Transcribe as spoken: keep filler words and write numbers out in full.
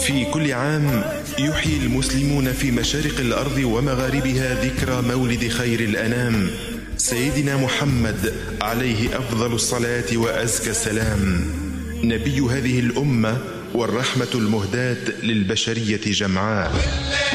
في كل عام يحيي المسلمون في مشارق الأرض ومغاربها ذكرى مولد خير الأنام سيدنا محمد عليه أفضل الصلاة وأزكى السلام، نبي هذه الأمة والرحمة المهداة للبشرية جمعاء.